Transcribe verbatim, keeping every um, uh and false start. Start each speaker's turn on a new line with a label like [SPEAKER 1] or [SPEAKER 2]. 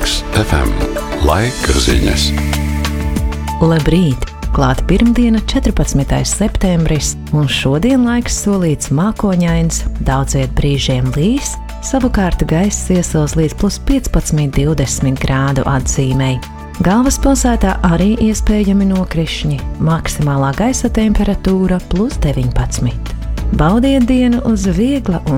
[SPEAKER 1] Laks F M. Laika ziņas.
[SPEAKER 2] Labrīt! Klāt pirmdiena, četrpadsmitais septembris, un šodien laiks solīts mākoņains, daudz viet brīžiem līs, savukārt gaiss iesils līdz plus piecpadsmit divdesmit grādu atzīmei. Galvaspilsētā arī iespējami nokrišņi, maksimālā gaisa temperatūra plus deviņpadsmit. Baudiet dienu uz viegla un